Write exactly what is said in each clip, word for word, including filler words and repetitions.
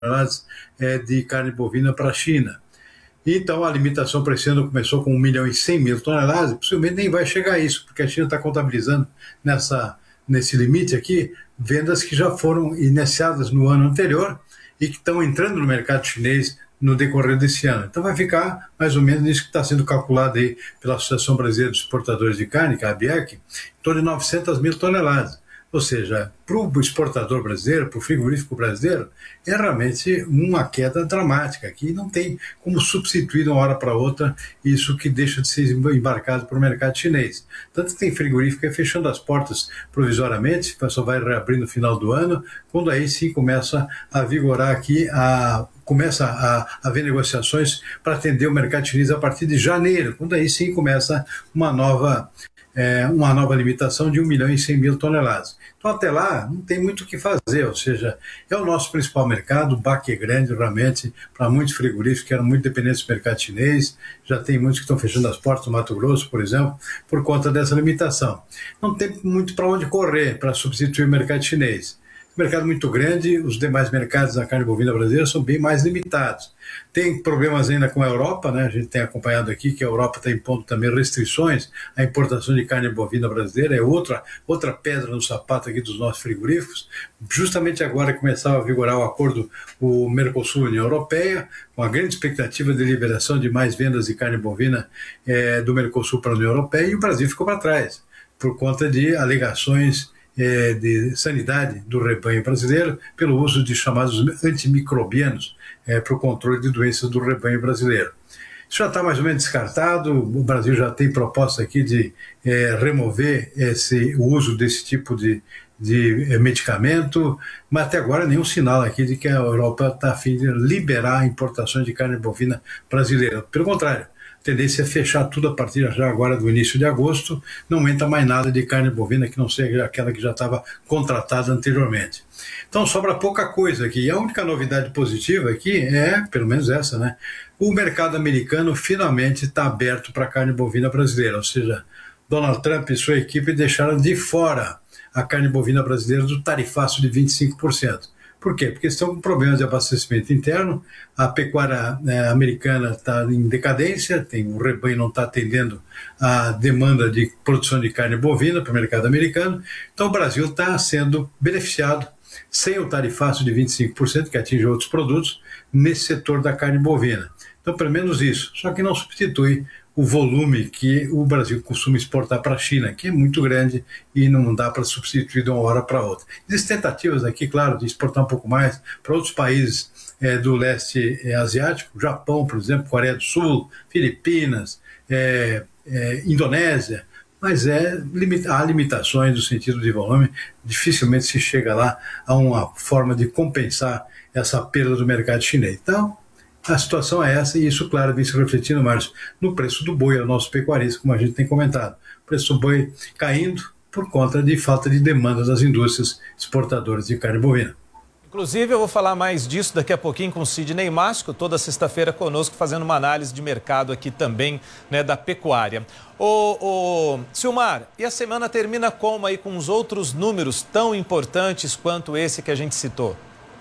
toneladas é, de carne bovina para a China. Então, a limitação para esse ano começou com um milhão e cem mil toneladas, possivelmente nem vai chegar a isso, porque a China está contabilizando nessa, nesse limite aqui vendas que já foram iniciadas no ano anterior e que estão entrando no mercado chinês no decorrer desse ano. Então vai ficar mais ou menos isso que está sendo calculado aí pela Associação Brasileira de Exportadores de Carne, que é a ABIEC, em torno de novecentas mil toneladas. Ou seja, para o exportador brasileiro, para o frigorífico brasileiro, é realmente uma queda dramática, que não tem como substituir de uma hora para outra isso que deixa de ser embarcado para o mercado chinês. Tanto que tem frigorífico que é fechando as portas provisoriamente, só vai reabrir no final do ano, quando aí sim começa a vigorar aqui, a, começa a haver negociações para atender o mercado chinês a partir de janeiro, quando aí sim começa uma nova... É, uma nova limitação de um milhão e cem mil toneladas. Então, até lá, não tem muito o que fazer, ou seja, é o nosso principal mercado, o baque é grande, realmente, para muitos frigoríficos que eram muito dependentes do mercado chinês, já tem muitos que estão fechando as portas no Mato Grosso, por exemplo, por conta dessa limitação. Não tem muito para onde correr para substituir o mercado chinês. Mercado muito grande, os demais mercados da carne bovina brasileira são bem mais limitados. Tem problemas ainda com a Europa, né? A gente tem acompanhado aqui que a Europa está impondo também restrições à importação de carne bovina brasileira, é outra, outra pedra no sapato aqui dos nossos frigoríficos. Justamente agora começava a vigorar o acordo o Mercosul-União Europeia, com a grande expectativa de liberação de mais vendas de carne bovina é, do Mercosul para a União Europeia, e o Brasil ficou para trás, por conta de alegações É, de sanidade do rebanho brasileiro pelo uso de chamados antimicrobianos é, para o controle de doenças do rebanho brasileiro. Isso já está mais ou menos descartado, o Brasil já tem proposta aqui de é, remover esse, o uso desse tipo de, de é, medicamento, mas até agora nenhum sinal aqui de que a Europa está a fim de liberar a importação de carne bovina brasileira. Pelo contrário, a tendência é fechar tudo a partir já agora do início de agosto, não entra mais nada de carne bovina que não seja aquela que já estava contratada anteriormente. Então sobra pouca coisa aqui. E a única novidade positiva aqui é, pelo menos essa, né? O mercado americano finalmente está aberto para a carne bovina brasileira, ou seja, Donald Trump e sua equipe deixaram de fora a carne bovina brasileira do tarifaço de vinte e cinco por cento. Por quê? Porque estão com problemas de abastecimento interno, a pecuária né, americana está em decadência, tem, o rebanho não está atendendo a demanda de produção de carne bovina para o mercado americano, então o Brasil está sendo beneficiado sem o tarifaço de vinte e cinco por cento que atinge outros produtos nesse setor da carne bovina. Então, pelo menos isso, só que não substitui o volume que o Brasil costuma exportar para a China, que é muito grande e não dá para substituir de uma hora para outra. Existem tentativas aqui, claro, de exportar um pouco mais para outros países é, do leste é, asiático, Japão, por exemplo, Coreia do Sul, Filipinas, é, é, Indonésia, mas é, há limitações no sentido de volume, dificilmente se chega lá a uma forma de compensar essa perda do mercado chinês. Então, a situação é essa, e isso, claro, vem se refletindo, Márcio, no preço do boi ao nosso pecuarista, como a gente tem comentado. O preço do boi caindo por conta de falta de demanda das indústrias exportadoras de carne bovina. Inclusive, eu vou falar mais disso daqui a pouquinho com o Sidney Máscio, toda sexta-feira conosco, fazendo uma análise de mercado aqui também, né, da pecuária. Ô, ô, Silmar, e a semana termina como aí com os outros números tão importantes quanto esse que a gente citou?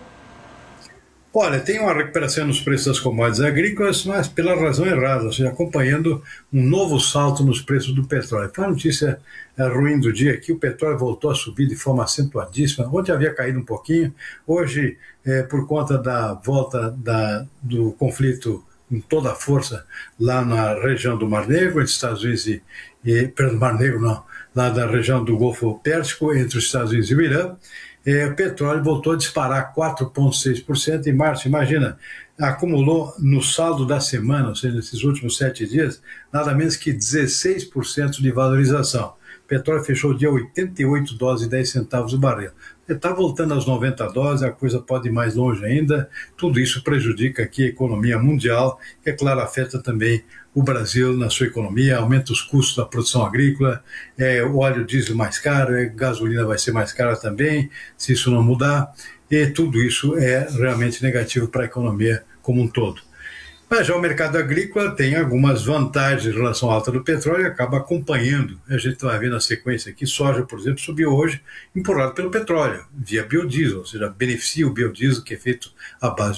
Olha, tem uma recuperação nos preços das commodities agrícolas, mas pela razão errada, ou seja, acompanhando um novo salto nos preços do petróleo. Foi uma notícia é, ruim do dia que o petróleo voltou a subir de forma acentuadíssima. Ontem havia caído um pouquinho, hoje, é, por conta da volta da, do conflito com toda a força lá na região do Mar Negro, entre Estados Unidos e, e perdão, Mar Negro não, lá da região do Golfo Pérsico, entre os Estados Unidos e o Irã, É, o petróleo voltou a disparar quatro vírgula seis por cento em março. Imagina, acumulou no saldo da semana, ou seja, nesses últimos sete dias, nada menos que dezesseis por cento de valorização. O petróleo fechou o dia oitenta e oito dólares e dez centavos o barril. Está voltando aos noventa dólares, a coisa pode ir mais longe ainda. Tudo isso prejudica aqui a economia mundial, que, é claro, afeta também o Brasil na sua economia, aumenta os custos da produção agrícola, é, o óleo diesel mais caro, a gasolina vai ser mais cara também, se isso não mudar, e tudo isso é realmente negativo para a economia como um todo. Mas já o mercado agrícola tem algumas vantagens em relação à alta do petróleo e acaba acompanhando. A gente vai ver na sequência aqui, soja, por exemplo, subiu hoje, empurrado pelo petróleo, via biodiesel, ou seja, beneficia o biodiesel que é feito à base